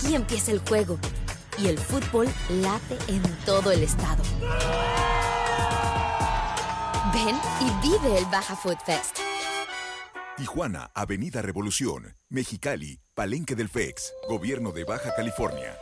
Aquí empieza el juego y el fútbol late en todo el estado. Ven y vive el Baja Food Fest. Tijuana, Avenida Revolución. Mexicali, Palenque del FEX. Gobierno de Baja California.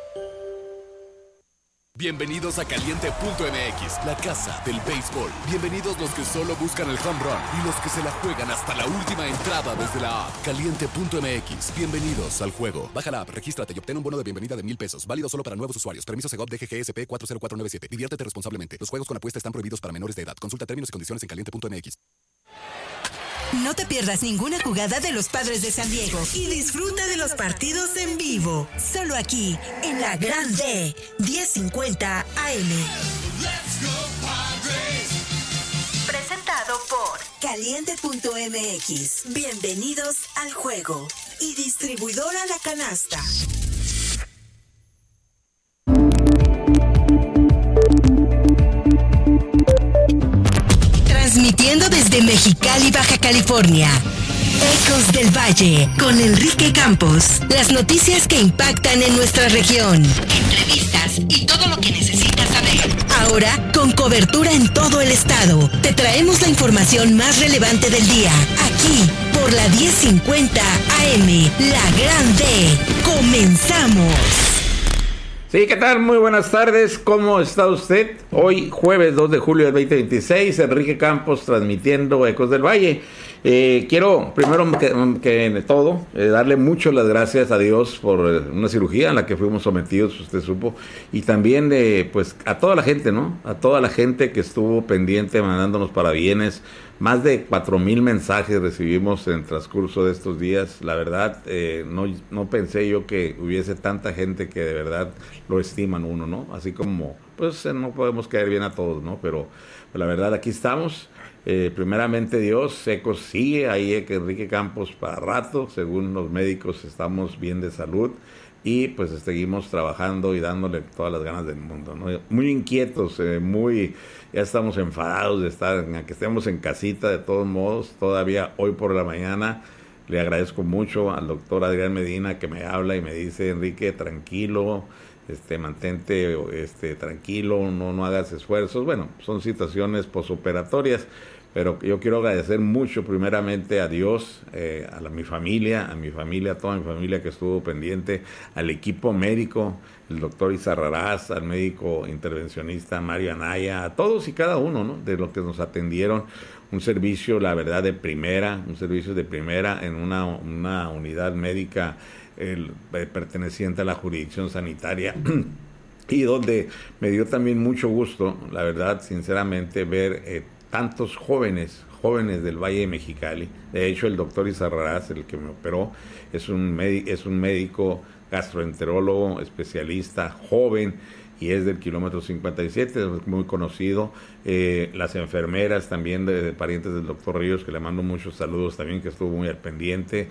Bienvenidos a Caliente.mx, la casa del béisbol. Bienvenidos los que solo buscan el home run y los que se la juegan hasta la última entrada desde la app. Caliente.mx, bienvenidos al juego. Baja la app, regístrate y obtén un bono de bienvenida de $1,000. Válido solo para nuevos usuarios. Permiso Segov DGGSP 40497. Diviértete responsablemente. Los juegos con apuesta están prohibidos para menores de edad. Consulta términos y condiciones en Caliente.mx. No te pierdas ninguna jugada de los Padres de San Diego y disfruta de los partidos en vivo. Solo aquí, en la Gran D, 1050 AM. Presentado por Caliente.mx. Bienvenidos al juego. Y distribuidora La Canasta. Transmitiendo desde Mexicali, Baja California. Ecos del Valle, con Enrique Campos. Las noticias que impactan en nuestra región. Entrevistas y todo lo que necesitas saber. Ahora, con cobertura en todo el estado, te traemos la información más relevante del día. Aquí, por la 1050 AM, La Gran D. ¡Comenzamos! Sí, ¿qué tal? Muy buenas tardes. ¿Cómo está usted? Hoy, jueves 2 de julio del 2026, Enrique Campos transmitiendo Ecos del Valle. Quiero, primero que todo, darle muchas las gracias a Dios por una cirugía en la que fuimos sometidos, usted supo, y también pues a toda la gente, ¿no? A toda la gente que estuvo pendiente, mandándonos parabienes. Más de 4,000 mensajes recibimos en el transcurso de estos días. La verdad, no pensé yo que hubiese tanta gente que de verdad lo estiman uno, ¿no? Así como, pues no podemos caer bien a todos, ¿no? Pero la verdad, aquí estamos. Primeramente Dios, Ecos sigue ahí, Enrique Campos para rato. Según los médicos, estamos bien de salud. Y pues seguimos trabajando y dándole todas las ganas del mundo, ¿no? Muy inquietos, ya estamos enfadados de estar, que estemos en casita de todos modos. Todavía hoy por la mañana le agradezco mucho al doctor Adrián Medina que me habla y me dice: Enrique, tranquilo, mantente tranquilo, no hagas esfuerzos. Bueno, son situaciones posoperatorias, pero yo quiero agradecer mucho primeramente a Dios, a mi familia, a toda mi familia que estuvo pendiente, al equipo médico, el doctor Izarrarás, al médico intervencionista Mario Anaya, a todos y cada uno, ¿no?, de los que nos atendieron. Un servicio, la verdad, de primera, en una unidad médica perteneciente a la jurisdicción sanitaria. Y donde me dio también mucho gusto, la verdad, sinceramente, ver tantos jóvenes del Valle de Mexicali. De hecho, el doctor Izarrarás, el que me operó, es un médico gastroenterólogo, especialista, joven, y es del kilómetro 57, es muy conocido. Las enfermeras también, de parientes del doctor Ríos, que le mando muchos saludos también, que estuvo muy al pendiente.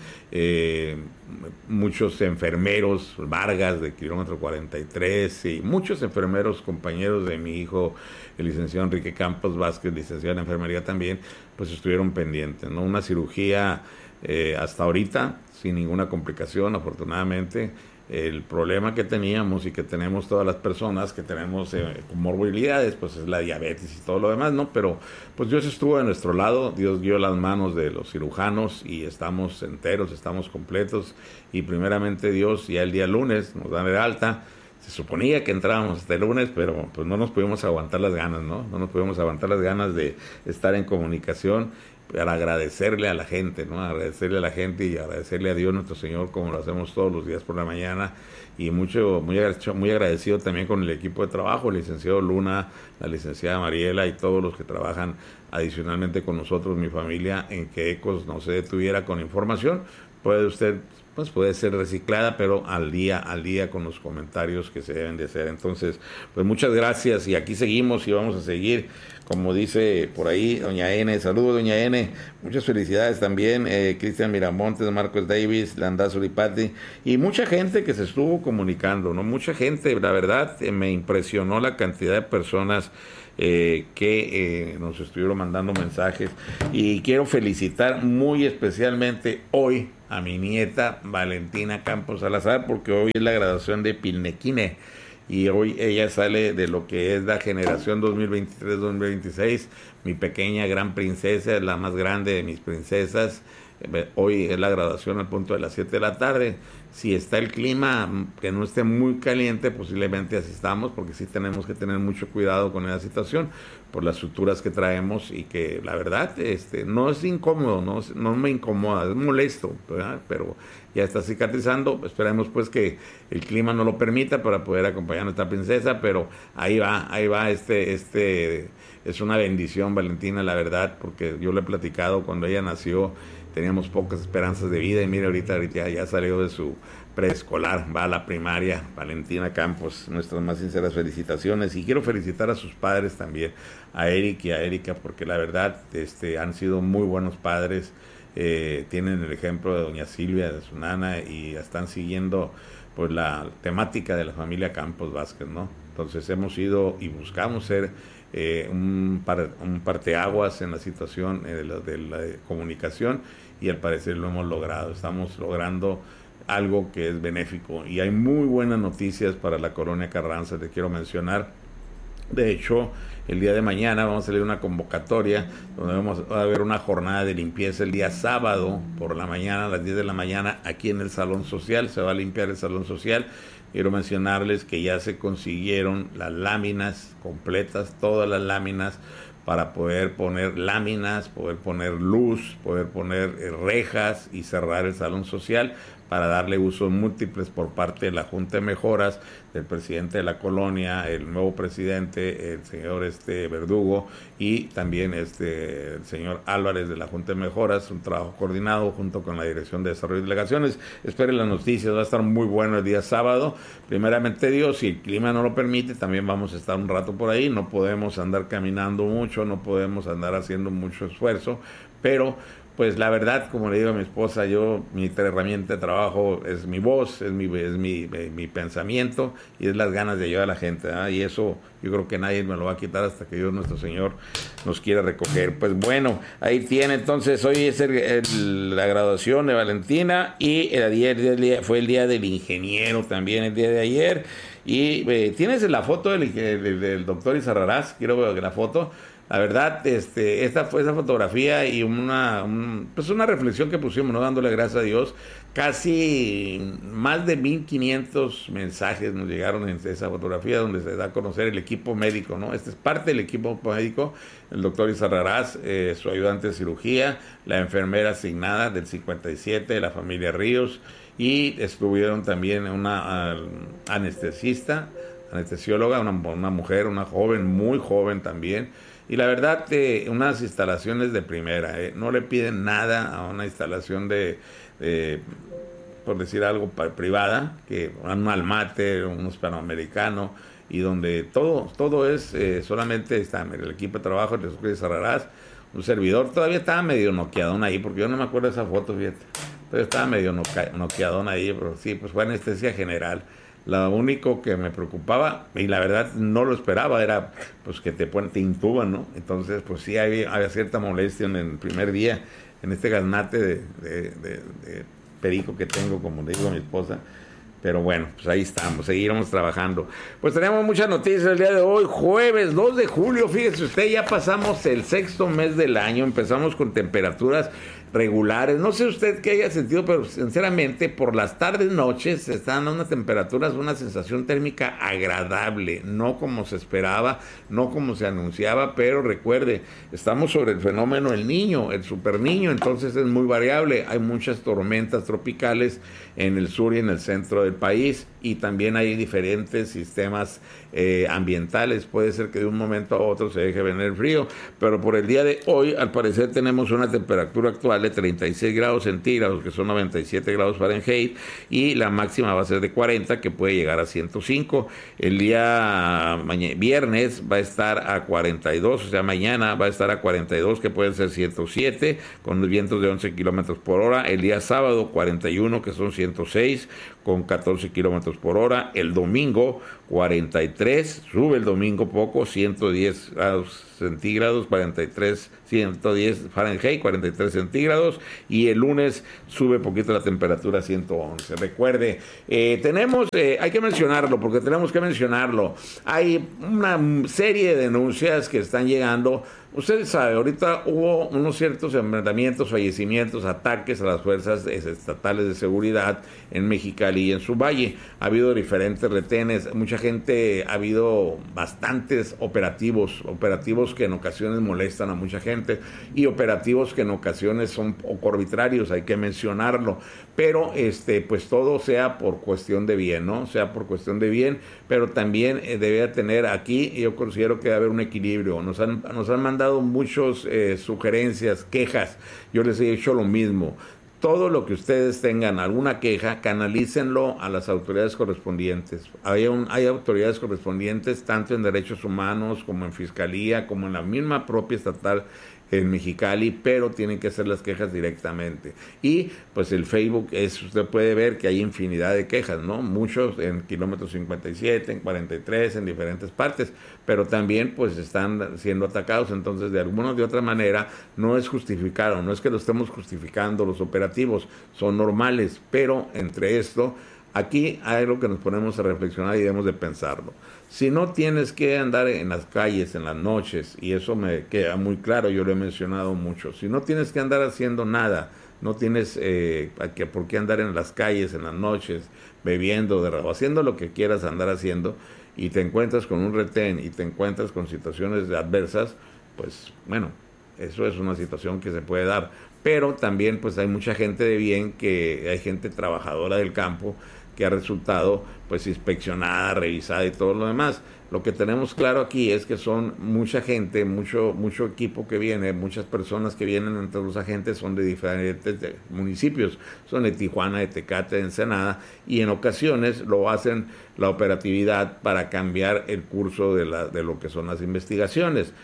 Muchos enfermeros, Vargas, de kilómetro 43, y muchos enfermeros, compañeros de mi hijo, el licenciado Enrique Campos Vázquez, licenciado en enfermería también, pues estuvieron pendientes, ¿no? Una cirugía hasta ahorita sin ninguna complicación, afortunadamente. El problema que teníamos y que tenemos todas las personas que tenemos comorbilidades, pues es la diabetes y todo lo demás, ¿no? Pero pues Dios estuvo de nuestro lado, Dios dio las manos de los cirujanos y estamos enteros, estamos completos, y primeramente Dios, ya el día lunes nos dan de alta. Se suponía que entrábamos este lunes, pero pues no nos pudimos aguantar las ganas, ¿no? No nos pudimos aguantar las ganas de estar en comunicación para agradecerle a la gente, ¿no? Agradecerle a la gente y agradecerle a Dios nuestro Señor, como lo hacemos todos los días por la mañana. Y muy agradecido también con el equipo de trabajo, el licenciado Luna, la licenciada Mariela y todos los que trabajan adicionalmente con nosotros, mi familia, en que Ecos no se detuviera con información. Puede ser reciclada, pero al día con los comentarios que se deben de hacer. Entonces, pues muchas gracias, y aquí seguimos y vamos a seguir, como dice por ahí doña N. Saludos, doña N. Muchas felicidades también, Cristian Miramontes, Marcos Davis, Landazzo Lipati, y mucha gente que se estuvo comunicando, ¿no? Mucha gente, la verdad, me impresionó la cantidad de personas que nos estuvieron mandando mensajes, y quiero felicitar muy especialmente hoy a mi nieta Valentina Campos Salazar, porque hoy es la graduación de Pilnequine y hoy ella sale de lo que es la generación 2023-2026, mi pequeña gran princesa, es la más grande de mis princesas. Hoy es la graduación al punto de las 7 de la tarde. Si está el clima que no esté muy caliente, posiblemente asistamos, porque sí tenemos que tener mucho cuidado con esa situación por las suturas que traemos, y que la verdad no es incómodo, no me incomoda, es molesto, ¿verdad? Pero ya está cicatrizando. Esperemos pues que el clima no lo permita para poder acompañar a nuestra princesa, pero ahí va, es una bendición, Valentina, la verdad, porque yo le he platicado cuando ella nació. Teníamos pocas esperanzas de vida, y mira, ahorita ya salió de su preescolar, va a la primaria. Valentina Campos, nuestras más sinceras felicitaciones, y quiero felicitar a sus padres también, a Eric y a Erika, porque la verdad han sido muy buenos padres. Tienen el ejemplo de doña Silvia, de su nana, y están siguiendo pues la temática de la familia Campos Vázquez, ¿no? Entonces hemos ido y buscamos ser un parteaguas en la situación de la comunicación, y al parecer lo hemos logrado. Estamos logrando algo que es benéfico, y hay muy buenas noticias para la Colonia Carranza, te quiero mencionar. De hecho, el día de mañana vamos a salir una convocatoria donde vamos a ver una jornada de limpieza el día sábado por la mañana, a las 10 de la mañana, aquí en el Salón Social. Se va a limpiar el Salón Social. Quiero mencionarles que ya se consiguieron las láminas completas, todas las láminas, para poder poner láminas, poder poner luz, poder poner rejas y cerrar el Salón Social, para darle usos múltiples por parte de la Junta de Mejoras, del presidente de la colonia, el nuevo presidente, el señor Verdugo, y también el señor Álvarez de la Junta de Mejoras. Un trabajo coordinado junto con la Dirección de Desarrollo y Delegaciones. Esperen las noticias, va a estar muy bueno el día sábado. Primeramente Dios, si el clima no lo permite, también vamos a estar un rato por ahí. No podemos andar caminando mucho, no podemos andar haciendo mucho esfuerzo, pero pues la verdad, como le digo a mi esposa, mi herramienta de trabajo es mi voz, es mi pensamiento, y es las ganas de ayudar a la gente, ¿verdad? Y eso yo creo que nadie me lo va a quitar hasta que Dios nuestro Señor nos quiera recoger. Pues bueno, ahí tiene. Entonces hoy es la graduación de Valentina, y ayer fue el día del ingeniero también, el día de ayer. Y tienes la foto del doctor Izarrarás. Quiero ver la foto. La verdad, esta fue esa fotografía, y una reflexión que pusimos, ¿no? Dándole gracias a Dios. Casi más de 1,500 mensajes nos llegaron en esa fotografía, donde se da a conocer el equipo médico, ¿no? Este es parte del equipo médico, el doctor Izarrarás, su ayudante de cirugía, la enfermera asignada del 57 de la familia Ríos, y estuvieron también una anestesióloga, una mujer, una joven, muy joven también. Y la verdad, unas instalaciones de primera, no le piden nada a una instalación por decir algo, privada, que un Almate, un hispanoamericano, y donde todo es, solamente está el equipo de trabajo de Jesús Izarrarás, un servidor. Todavía estaba medio noqueadón ahí, porque yo no me acuerdo de esa foto, fíjate. Todavía estaba medio noqueadón ahí, pero sí, pues fue anestesia general. Lo único que me preocupaba, y la verdad no lo esperaba, era pues que te intuban, ¿no? Entonces, pues sí había cierta molestia en el primer día, en este gaznate de perico que tengo, como le digo a mi esposa. Pero bueno, pues ahí estamos, seguiremos trabajando. Pues tenemos muchas noticias el día de hoy, jueves 2 de julio. Fíjese usted, ya pasamos el 6º mes del año, empezamos con temperaturas regulares. No sé usted qué haya sentido, pero sinceramente por las tardes, noches se están dando unas temperaturas, una sensación térmica agradable, no como se esperaba, no como se anunciaba, pero recuerde, estamos sobre el fenómeno El Niño, el super niño, entonces es muy variable. Hay muchas tormentas tropicales en el sur y en el centro del país, y también hay diferentes sistemas ambientales. Puede ser que de un momento a otro se deje venir el frío, pero por el día de hoy al parecer tenemos una temperatura actual sale 36 grados centígrados, que son 97 grados Fahrenheit, y la máxima va a ser de 40, que puede llegar a 105. El día viernes va a estar a 42, o sea, mañana va a estar a 42, que puede ser 107, con los vientos de 11 kilómetros por hora. El día sábado, 41, que son 106, con 14 kilómetros por hora. El domingo, 43, sube el domingo poco, 110 grados centígrados, 43, 110 Fahrenheit, 43 centígrados, y el lunes sube poquito la temperatura a 111. Recuerde, hay que mencionarlo, porque tenemos que mencionarlo. Hay una serie de denuncias que están llegando. Usted sabe, ahorita hubo unos ciertos enfrentamientos, fallecimientos, ataques a las fuerzas estatales de seguridad en Mexicali y en su valle. Ha habido diferentes retenes, mucha gente, ha habido bastantes operativos que en ocasiones molestan a mucha gente, y operativos que en ocasiones son poco arbitrarios, hay que mencionarlo. Pero pues todo sea por cuestión de bien, ¿no? Sea por cuestión de bien, pero también debe tener aquí, yo considero que debe haber un equilibrio. Nos han mandado muchas sugerencias, quejas. Yo les he dicho lo mismo. Todo lo que ustedes tengan, alguna queja, canalícenlo a las autoridades correspondientes. Hay autoridades correspondientes tanto en derechos humanos como en fiscalía, como en la misma propia estatal en Mexicali, pero tienen que hacer las quejas directamente. Y pues el Facebook, usted puede ver que hay infinidad de quejas, ¿no? Muchos en kilómetro 57, en 43, en diferentes partes, pero también pues están siendo atacados. Entonces, de alguna o de otra manera, no es justificado, no es que lo estemos justificando, los operativos son normales, pero entre esto, aquí hay algo que nos ponemos a reflexionar y debemos de pensarlo. Si no tienes que andar en las calles en las noches, y eso me queda muy claro, yo lo he mencionado mucho, si no tienes que andar haciendo nada, no tienes por qué andar en las calles en las noches, bebiendo, o haciendo lo que quieras andar haciendo, y te encuentras con un retén y te encuentras con situaciones adversas, pues bueno, eso es una situación que se puede dar. Pero también pues hay mucha gente de bien, que hay gente trabajadora del campo que ha resultado pues inspeccionada, revisada y todo lo demás. Lo que tenemos claro aquí es que son mucha gente, mucho equipo que viene, muchas personas que vienen entre los agentes, son de diferentes municipios, son de Tijuana, de Tecate, de Ensenada, y en ocasiones lo hacen la operatividad para cambiar el curso de lo que son las investigaciones.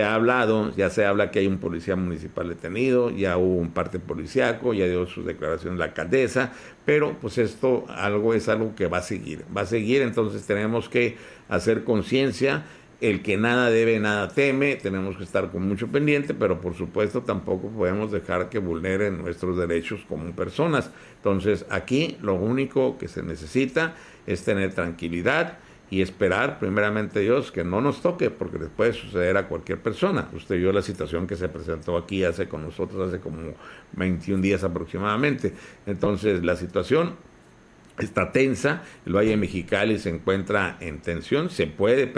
Ya se habla que hay un policía municipal detenido, ya hubo un parte policiaco, ya dio sus declaraciones la alcaldesa, pero pues esto es algo que va a seguir, entonces tenemos que hacer conciencia. El que nada debe, nada teme, tenemos que estar con mucho pendiente, pero por supuesto tampoco podemos dejar que vulneren nuestros derechos como personas. Entonces aquí lo único que se necesita es tener tranquilidad y esperar primeramente Dios que no nos toque, porque les puede suceder a cualquier persona. Usted vio la situación que se presentó aquí con nosotros hace como 21 días aproximadamente. Entonces la situación está tensa, el Valle de Mexicali se encuentra en tensión, se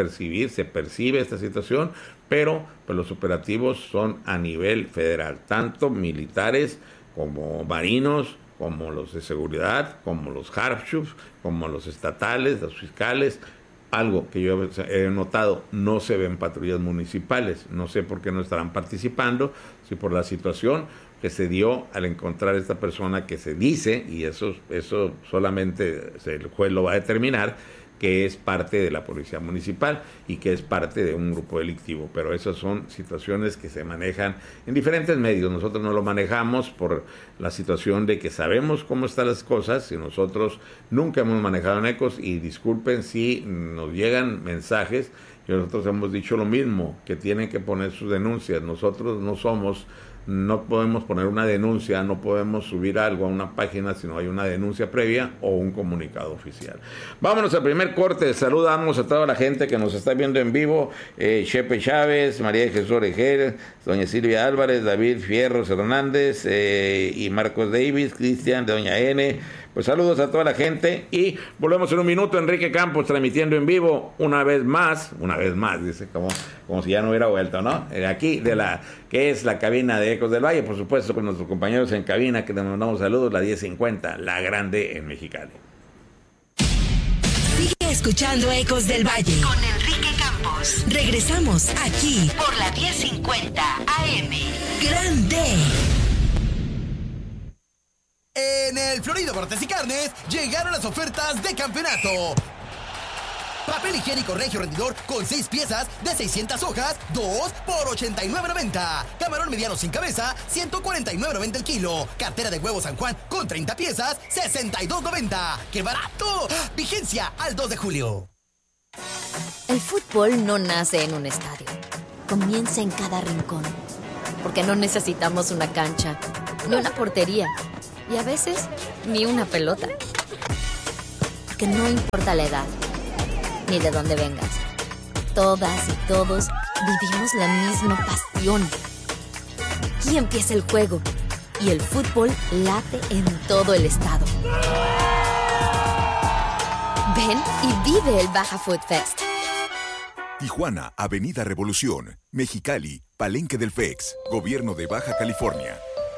percibe esta situación, pero pues los operativos son a nivel federal, tanto militares como marinos, como los de seguridad, como los Harpschups, como los estatales, los fiscales. Algo que yo he notado, no se ven patrullas municipales, no sé por qué no estarán participando, si por la situación que se dio al encontrar esta persona que se dice, y eso solamente el juez lo va a determinar, que es parte de la policía municipal y que es parte de un grupo delictivo. Pero esas son situaciones que se manejan en diferentes medios. Nosotros no lo manejamos por la situación de que sabemos cómo están las cosas y nosotros nunca hemos manejado en Ecos, y disculpen si nos llegan mensajes y nosotros hemos dicho lo mismo, que tienen que poner sus denuncias. Nosotros no podemos poner una denuncia, no podemos subir algo a una página si no hay una denuncia previa o un comunicado oficial. Vámonos al primer corte. Saludamos a toda la gente que nos está viendo en vivo: Chepe Chávez, María de Jesús Orejel, doña Silvia Álvarez, David Fierros Hernández y Marcos Davis, Cristian de doña N. Pues saludos a toda la gente y volvemos en un minuto. Enrique Campos transmitiendo en vivo una vez más, dice, como si ya no hubiera vuelto, ¿no? Aquí que es la cabina de Ecos del Valle, por supuesto con nuestros compañeros en cabina, que les mandamos saludos, la 1050, la grande en Mexicali. Sigue escuchando Ecos del Valle con Enrique Campos. Regresamos aquí por la 1050 AM. Grande. el Florido Cortes y Carnes llegaron las ofertas de campeonato. Papel higiénico Regio Rendidor con 6 piezas de 600 hojas, 2 por $89.90. Camarón mediano sin cabeza, $149.90 el kilo. Cartera de huevo San Juan con 30 piezas, $62.90. ¡Qué barato! Vigencia al 2 de julio. El fútbol no nace en un estadio. Comienza en cada rincón. Porque no necesitamos una cancha, ni una portería, y a veces ni una pelota. Porque no importa la edad, ni de dónde vengas. Todas y todos vivimos la misma pasión. Aquí empieza el juego y el fútbol late en todo el estado. Ven y vive el Baja Food Fest. Tijuana, Avenida Revolución. Mexicali, Palenque del FEX. Gobierno de Baja California.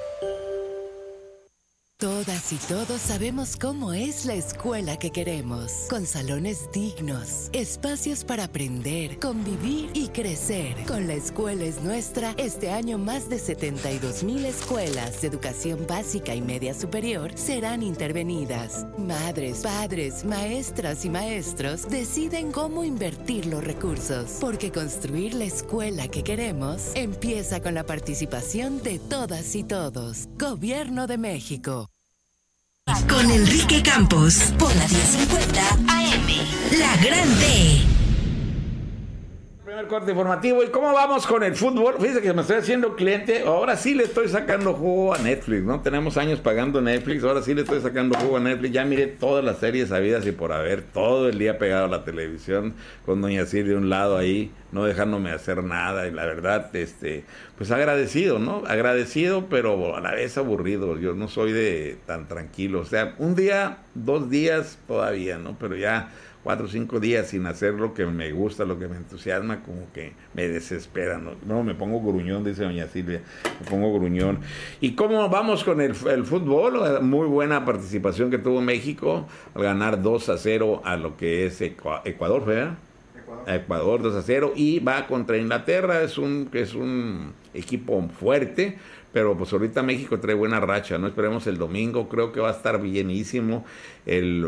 Todas y todos sabemos cómo es la escuela que queremos, con salones dignos, espacios para aprender, convivir y crecer. Con La Escuela es Nuestra, este año más de 72,000 escuelas de educación básica y media superior serán intervenidas. Madres, padres, maestras y maestros deciden cómo invertir los recursos, porque construir la escuela que queremos empieza con la participación de todas y todos. Gobierno de México. Con Enrique Campos, por la 1050 AM, La Grande. Primer corte informativo. ¿Y cómo vamos con el fútbol? Fíjese que me estoy haciendo cliente. Ahora sí le estoy sacando jugo a Netflix, ¿no? Tenemos años pagando Netflix. Ahora sí le estoy sacando jugo a Netflix. Ya miré todas las series habidas y por haber. Todo el día pegado a la televisión. Con doña Sil de un lado ahí, no dejándome hacer nada. Y la verdad, pues agradecido, ¿no? Agradecido, pero a la vez aburrido. Yo no soy de tan tranquilo. O sea, un día, 2 días todavía, ¿no? Pero ya 4 o 5 días sin hacer lo que me gusta, lo que me entusiasma, como que me desespera, ¿no? No, me pongo gruñón, dice doña Silvia, me pongo gruñón. ¿Y cómo vamos con el fútbol? Muy buena participación que tuvo México al ganar 2-0 a lo que es Ecuador, ¿verdad? Ecuador 2-0, y va contra Inglaterra. Es un equipo fuerte, pero pues ahorita México trae buena racha, ¿no? Esperemos el domingo, creo que va a estar bienísimo. El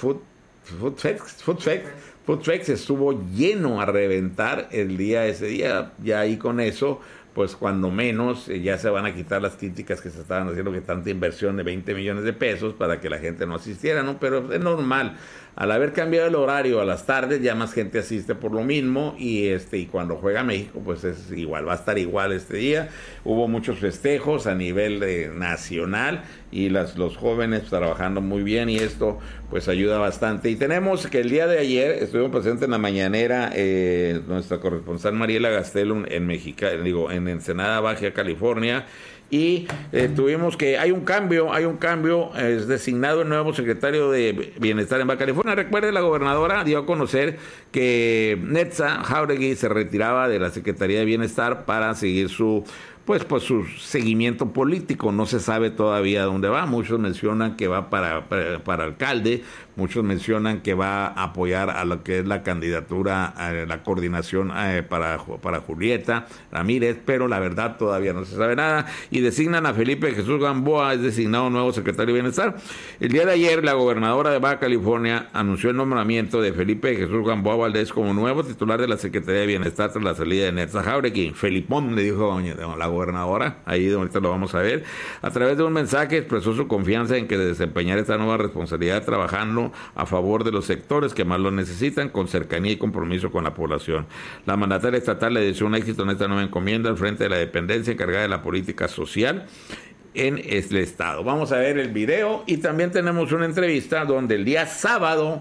Footfest estuvo lleno a reventar ese día, ya ahí con eso, pues cuando menos ya se van a quitar las críticas que se estaban haciendo, que tanta inversión de 20 millones de pesos para que la gente no asistiera, ¿no? Pero es normal, al haber cambiado el horario a las tardes, ya más gente asiste por lo mismo, y cuando juega México, pues es igual, va a estar igual este día. Hubo muchos festejos a nivel nacional, y los jóvenes trabajando muy bien, y esto pues ayuda bastante. Y tenemos que el día de ayer estuvimos presentes en la mañanera nuestra corresponsal Mariela Gastelum en Ensenada, Baja California, y tuvimos que hay un cambio, es designado el nuevo secretario de Bienestar en Baja California. Recuerde, la gobernadora dio a conocer que Netza Jauregui se retiraba de la Secretaría de Bienestar para seguir su seguimiento político. No se sabe todavía dónde va. Muchos mencionan que va para alcalde, muchos mencionan que va a apoyar a lo que es la candidatura a la coordinación para Julieta Ramírez, pero la verdad todavía no se sabe nada. Y designan a Felipe Jesús Gamboa, es designado nuevo secretario de Bienestar. El día de ayer, la gobernadora de Baja California anunció el nombramiento de Felipe Jesús Gamboa Valdés como nuevo titular de la Secretaría de Bienestar tras la salida de Netza Jauregui. Felipón, le dijo la gobernadora, ahí ahorita lo vamos a ver. A través de un mensaje expresó su confianza en que desempeñar esta nueva responsabilidad trabajando a favor de los sectores que más lo necesitan, con cercanía y compromiso con la población. La mandataria estatal le deseó un éxito en esta nueva encomienda al frente de la dependencia encargada de la política social en el estado. Vamos a ver el video, y también tenemos una entrevista donde el día sábado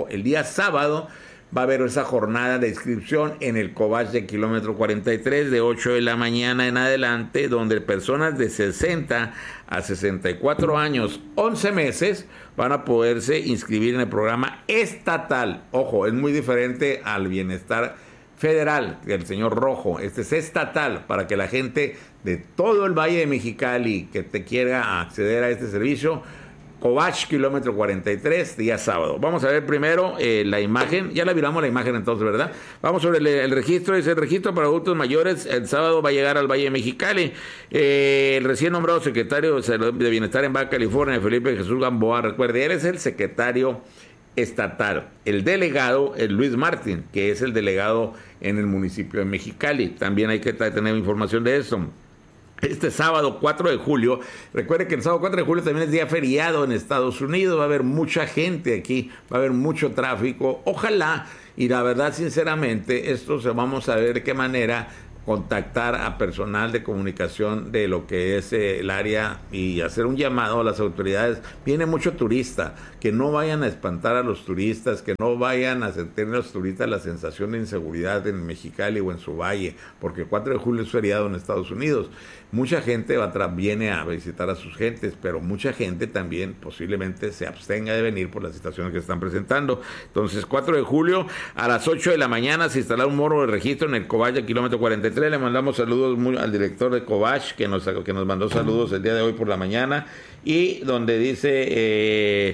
va a haber esa jornada de inscripción en el Cobach de kilómetro 43 de 8 de la mañana en adelante, donde personas de 60 a 64 años, 11 meses, van a poderse inscribir en el programa estatal. Ojo, es muy diferente al bienestar federal, el señor Rojo. Este es estatal, para que la gente de todo el Valle de Mexicali que te quiera acceder a este servicio Cobach, kilómetro 43, día sábado. Vamos a ver primero la imagen. Ya la viramos la imagen entonces, ¿verdad? Vamos sobre el registro. Es el registro para adultos mayores. El sábado va a llegar al Valle de Mexicali. El recién nombrado secretario de Bienestar en Baja California, Felipe Jesús Gamboa, recuerde, él es el secretario estatal. El delegado es Luis Martín, que es el delegado en el municipio de Mexicali. También hay que tener información de eso. Este sábado 4 de julio, recuerde que el sábado 4 de julio también es día feriado en Estados Unidos, va a haber mucha gente aquí, va a haber mucho tráfico, ojalá, y la verdad sinceramente, vamos a ver de qué manera contactar a personal de comunicación de lo que es el área y hacer un llamado a las autoridades. Viene mucho turista, que no vayan a espantar a los turistas, que no vayan a sentir a los turistas la sensación de inseguridad en Mexicali o en su valle, porque el 4 de julio es feriado en Estados Unidos. Mucha gente viene a visitar a sus gentes, pero mucha gente también posiblemente se abstenga de venir por las situaciones que están presentando. Entonces, 4 de julio a las 8 de la mañana se instalará un morro de registro en el Cobach, kilómetro 43. Le mandamos saludos al director de Cobach, que nos mandó saludos el día de hoy por la mañana, y donde dice...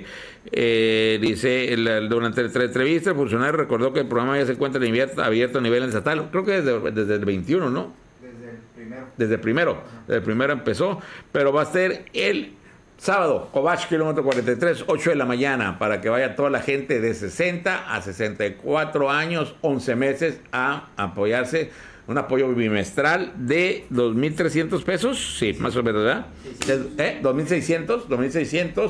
durante la entrevista el funcionario recordó que el programa ya se encuentra abierto a nivel estatal, creo que desde el 21, ¿no? Desde el primero empezó, pero va a ser el sábado, Cobach, kilómetro 43, 8 de la mañana, para que vaya toda la gente de 60 a 64 años, 11 meses, a apoyarse. Un apoyo bimestral de 2,300 pesos, sí, más o menos, ¿verdad? 2,600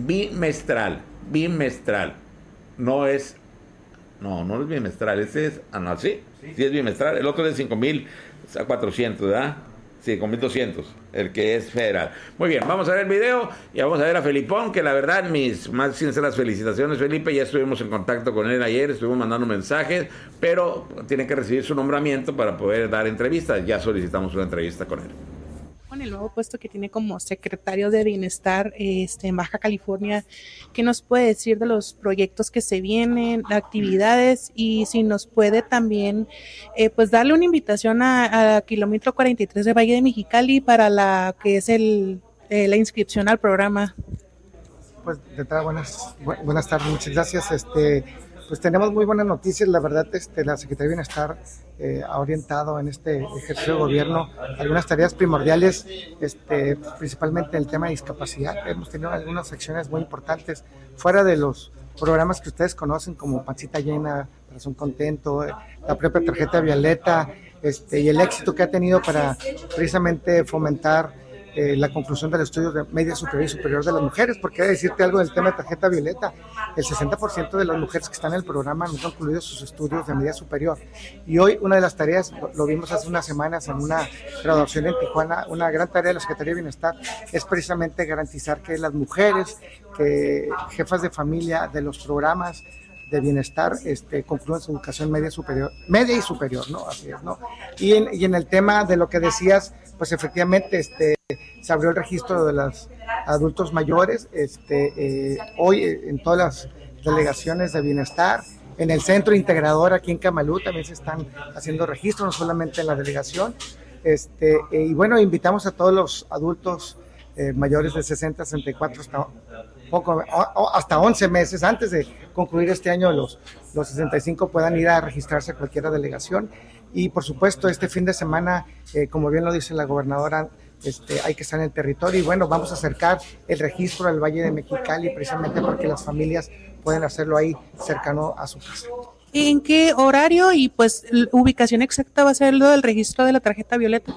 bimestral. No es bimestral, ese es anual, ¿sí? Sí es bimestral, el otro es de 5,400, ¿verdad? Sí, 5,200, el que es federal. Muy bien, vamos a ver el video y vamos a ver a Felipón, que la verdad, mis más sinceras felicitaciones, Felipe. Ya estuvimos en contacto con él ayer, estuvimos mandando mensajes, pero tiene que recibir su nombramiento para poder dar entrevistas. Ya solicitamos una entrevista con él. Con el nuevo puesto que tiene como secretario de Bienestar en Baja California, ¿qué nos puede decir de los proyectos que se vienen, actividades, y si nos puede también pues darle una invitación a kilómetro 43 de Valle de Mexicali para la que es la inscripción al programa? Pues de entrada, buenas tardes, muchas gracias. Pues tenemos muy buenas noticias, la verdad, la Secretaría de Bienestar ha orientado en este ejercicio de gobierno algunas tareas primordiales, principalmente el tema de discapacidad. Hemos tenido algunas acciones muy importantes fuera de los programas que ustedes conocen, como Pancita Llena, Corazón Contento, la propia tarjeta Violeta, y el éxito que ha tenido para precisamente fomentar la conclusión de los estudios de media superior y superior de las mujeres, porque hay que decirte algo del tema de tarjeta Violeta. El 60% de las mujeres que están en el programa no han concluido sus estudios de media superior, y hoy una de las tareas, lo vimos hace unas semanas en una graduación en Tijuana, una gran tarea de la Secretaría de Bienestar es precisamente garantizar que las mujeres, que jefas de familia de los programas de bienestar concluyen su educación media y superior, ¿no? Así es, ¿no? Y en el tema de lo que decías, pues efectivamente se abrió el registro de los adultos mayores hoy en todas las delegaciones de bienestar. En el centro integrador aquí en Camalú también se están haciendo registros, no solamente en la delegación. Y bueno, invitamos a todos los adultos mayores de 60 a 64 hasta 11 meses antes de concluir este año los 65 puedan ir a registrarse a cualquier delegación. Y por supuesto este fin de semana, como bien lo dice la gobernadora, hay que estar en el territorio, y bueno, vamos a acercar el registro al Valle de Mexicali precisamente porque las familias pueden hacerlo ahí cercano a su casa. ¿En qué horario y pues ubicación exacta va a ser lo del registro de la tarjeta Violeta?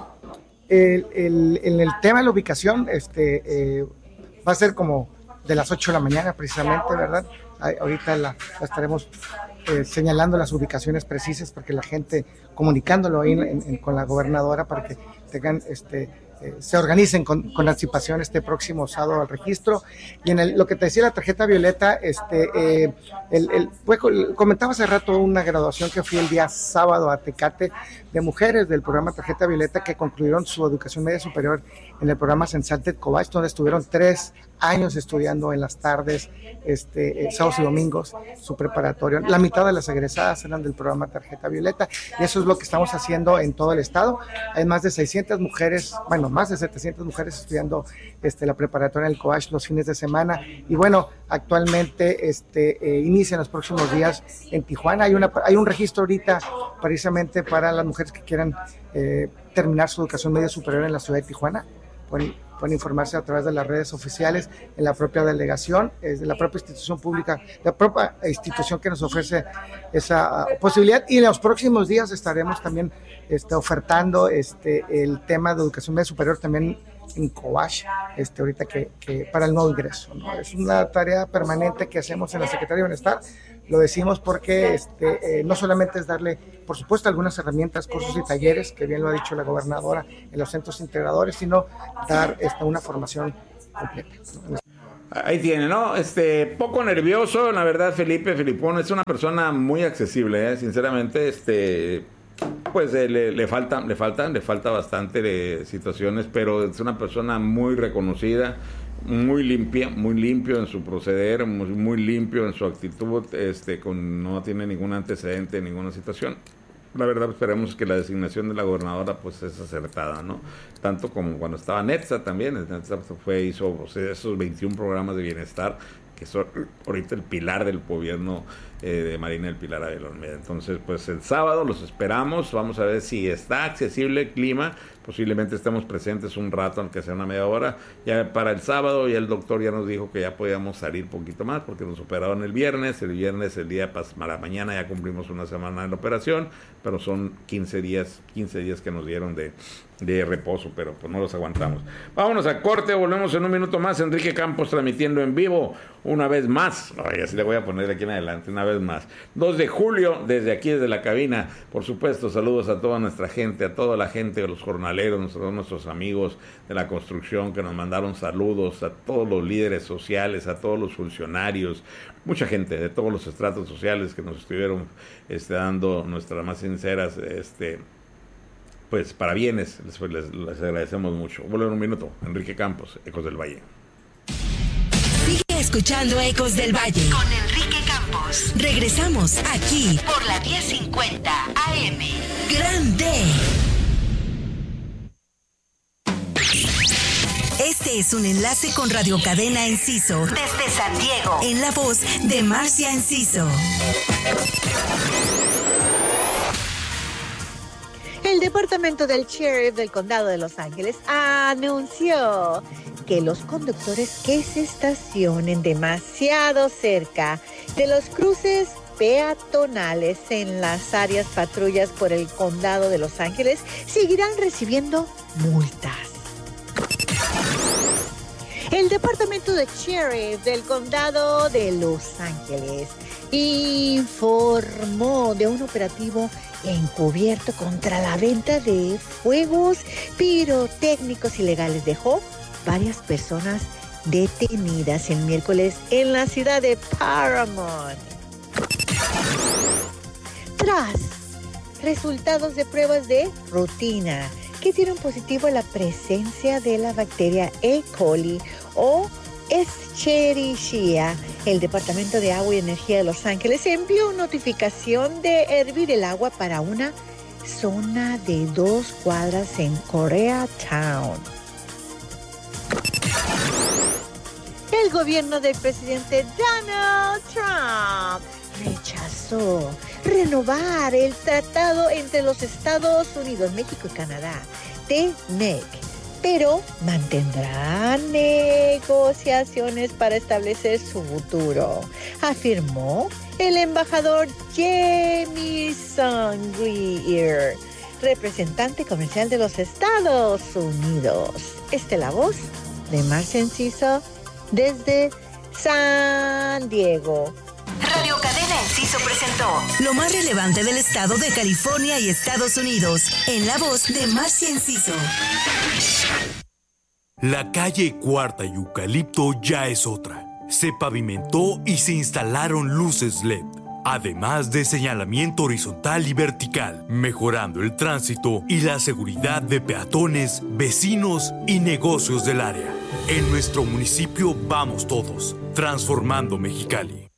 En el tema de la ubicación, va a ser como de las 8 de la mañana precisamente, ¿verdad? Ahorita la estaremos señalando las ubicaciones precisas porque la gente, comunicándolo ahí con la gobernadora para que tengan se organicen con anticipación este próximo sábado al registro. Y en lo que te decía la tarjeta Violeta, comentaba hace rato una graduación que fui el día sábado a Tecate de mujeres del programa Tarjeta Violeta que concluyeron su educación media superior en el programa Sensate Cobach, donde estuvieron 3 años estudiando en las tardes, sábados y domingos, su preparatorio. La mitad de las egresadas eran del programa Tarjeta Violeta, y eso es lo que estamos haciendo en todo el estado. Hay más de 600 mujeres, más de 700 mujeres estudiando la preparatoria en el COASH los fines de semana, y bueno, actualmente inicia en los próximos días en Tijuana. Hay un registro ahorita precisamente para las mujeres que quieran terminar su educación media superior en la ciudad de Tijuana. Pueden informarse a través de las redes oficiales, en la propia delegación, de la propia institución pública, la propia institución que nos ofrece esa posibilidad. Y en los próximos días estaremos también ofertando el tema de educación media superior también en COASH, ahorita que para el nuevo ingreso, ¿no? Es una tarea permanente que hacemos en la Secretaría de Bienestar. Lo decimos porque no solamente es darle, por supuesto, algunas herramientas, cursos y talleres, que bien lo ha dicho la gobernadora, en los centros integradores, sino dar una formación completa, ¿no? Ahí tiene, ¿no? Poco nervioso, la verdad, Felipe Filipón es una persona muy accesible, sinceramente, pues le falta bastante de situaciones, pero es una persona muy reconocida, muy limpio en su proceder, muy limpio en su actitud, no tiene ningún antecedente, ninguna situación. La verdad, esperemos que la designación de la gobernadora pues es acertada, ¿no? Tanto como cuando estaba Netza también, hizo esos 21 programas de bienestar, que son ahorita el pilar del gobierno de Marina del Pilar Ávila Olmeda. Entonces, pues el sábado los esperamos, vamos a ver si está accesible el clima, posiblemente estemos presentes un rato, aunque sea una media hora. Ya para el sábado, ya el doctor ya nos dijo que ya podíamos salir un poquito más, porque nos operaron el viernes, el día para mañana ya cumplimos una semana de la operación, pero son 15 días que nos dieron de reposo, pero pues no los aguantamos. Vámonos a corte, volvemos en un minuto más. Enrique Campos transmitiendo en vivo una vez más. Ay, así le voy a poner de aquí en adelante, una vez más. 2 de julio, desde aquí, desde la cabina. Por supuesto, saludos a toda nuestra gente, a toda la gente, a los jornaleros, nuestros amigos de la construcción que nos mandaron saludos, a todos los líderes sociales, a todos los funcionarios, mucha gente de todos los estratos sociales que nos estuvieron dando nuestras más sinceras pues parabienes, les agradecemos mucho. Vuelvo en un minuto. Enrique Campos, Ecos del Valle. Sigue escuchando Ecos del Valle con Enrique Campos. Regresamos aquí por la 1050 AM. Grande. Este es un enlace con Radio Cadena Enciso desde San Diego, en la voz de Marcia Enciso. El Departamento del Sheriff del Condado de Los Ángeles anunció que los conductores que se estacionen demasiado cerca de los cruces peatonales en las áreas patrullas por el Condado de Los Ángeles seguirán recibiendo multas. El Departamento de Sheriff del Condado de Los Ángeles informó de un operativo encubierto contra la venta de fuegos pirotécnicos ilegales. Dejó varias personas detenidas el miércoles en la ciudad de Paramount. Tras resultados de pruebas de rutina que dieron positivo a la presencia de la bacteria E. coli o Escherichia, el Departamento de Agua y Energía de Los Ángeles envió notificación de hervir el agua para una zona de 2 cuadras en Koreatown. El gobierno del presidente Donald Trump rechazó renovar el tratado entre los Estados Unidos, México y Canadá, TMEC, pero mantendrá negociaciones para establecer su futuro, afirmó el embajador Jamieson Greer, representante comercial de los Estados Unidos. Esta es la voz de Marcia Enciso desde San Diego. Radio Cadena Enciso presentó lo más relevante del estado de California y Estados Unidos, en la voz de Marcia Enciso. La calle Cuarta y Eucalipto ya es otra. Se pavimentó y se instalaron luces LED, además de señalamiento horizontal y vertical, mejorando el tránsito y la seguridad de peatones, vecinos y negocios del área. En nuestro municipio vamos todos, transformando Mexicali.